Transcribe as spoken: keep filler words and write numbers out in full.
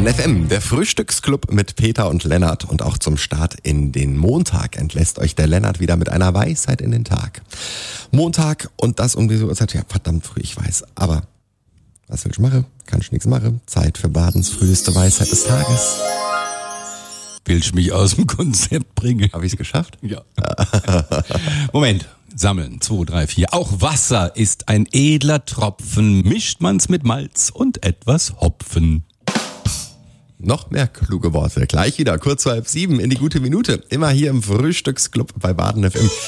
Baden F M, der Frühstücksclub mit Peter und Lennart. Und auch zum Start in den Montag entlässt euch der Lennart wieder mit einer Weisheit in den Tag. Montag und das um diese Uhrzeit, ja verdammt früh, ich weiß. Aber was will ich machen? Kann ich nichts machen. Zeit für Badens früheste Weisheit des Tages. Willst du mich aus dem Konzept bringen? Habe ich es geschafft? Ja. Moment. Sammeln. zwei, drei, vier. Auch Wasser ist ein edler Tropfen. Mischt man's mit Malz und etwas Hopfen. Noch mehr kluge Worte. Gleich wieder, kurz vor halb sieben in die gute Minute. Immer hier im Frühstücksclub bei Baden F M.